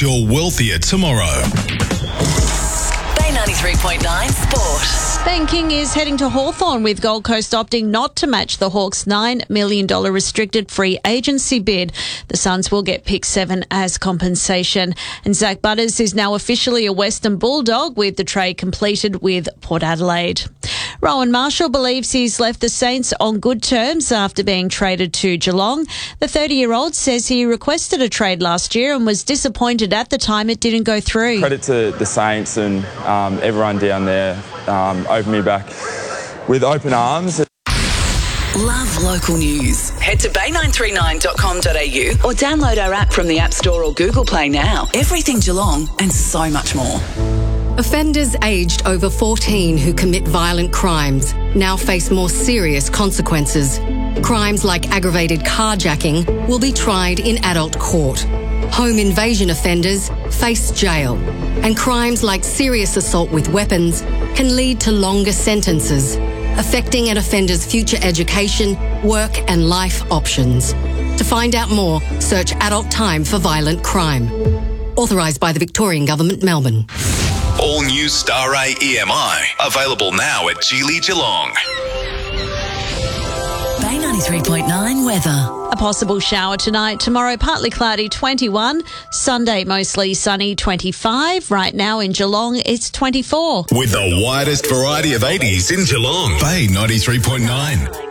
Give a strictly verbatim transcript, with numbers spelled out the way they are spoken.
towards your wealthier tomorrow. Bay ninety-three point nine Sport. Banking is heading to Hawthorn, with Gold Coast opting not to match the Hawks' nine million dollars restricted free agency bid. The Suns will get pick seven as compensation. And Zach Butters is now officially a Western Bulldog, with the trade completed with Port Adelaide. Rowan Marshall believes he's left the Saints on good terms after being traded to Geelong. The thirty-year-old says he requested a trade last year and was disappointed at the time it didn't go through. Credit to the Saints and um, everyone down there. Um, opened me back with open arms. Love local news. Head to bay nine three nine dot com dot a u or download our app from the App Store or Google Play now. Everything Geelong and so much more. Offenders aged over fourteen who commit violent crimes now face more serious consequences. Crimes like aggravated carjacking will be tried in adult court. Home invasion offenders face jail. And crimes like serious assault with weapons can lead to longer sentences, affecting an offender's future education, work and life options. To find out more, search Adult Time for Violent Crime. Authorised by the Victorian Government, Melbourne. All new Star A E M I, available now at Geely Geelong. Bay ninety-three point nine weather. A possible shower tonight. Tomorrow, partly cloudy, twenty-one. Sunday, mostly sunny, twenty-five. Right now in Geelong, it's twenty-four. With the widest variety of eighties in Geelong. Bay ninety-three point nine.